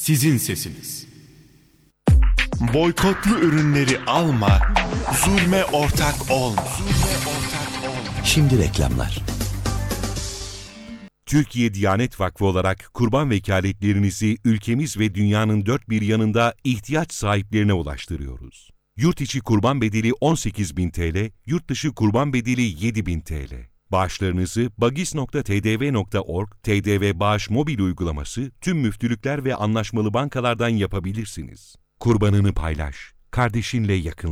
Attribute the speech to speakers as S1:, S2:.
S1: sizin sesiniz. Boykotlu ürünleri alma, zulme ortak olma.
S2: Şimdi reklamlar.
S3: Türkiye Diyanet Vakfı olarak kurban vekaletlerinizi ülkemiz ve dünyanın dört bir yanında ihtiyaç sahiplerine ulaştırıyoruz. Yurt içi kurban bedeli 18.000 TL, yurt dışı kurban bedeli 7.000 TL. Bağışlarınızı bagis.tdv.org, TDV Bağış mobil uygulaması, tüm müftülükler ve anlaşmalı bankalardan yapabilirsiniz. Kurbanını paylaş, kardeşinle yakın.